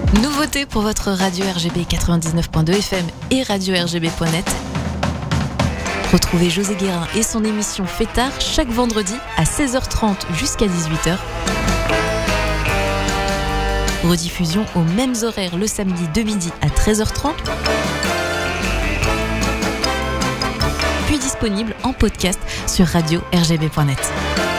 Nouveauté pour votre radio RGB 99.2 FM et radio RGB.net. Retrouvez José Guérin et son émission Fêtard chaque vendredi à 16h30 jusqu'à 18h. Rediffusion aux mêmes horaires le samedi de midi à 13h30. Puis disponible en podcast sur radio RGB.net.